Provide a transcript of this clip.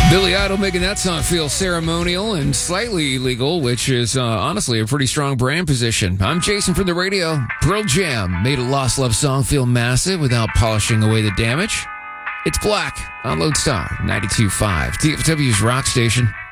Billy Idol making that song feel ceremonial and slightly illegal, which is honestly a pretty strong brand position. I'm Jason from the radio. Pearl Jam made a Lost Love song feel massive without polishing away the damage. It's Black on Lodestar 92.5, DFW's rock station.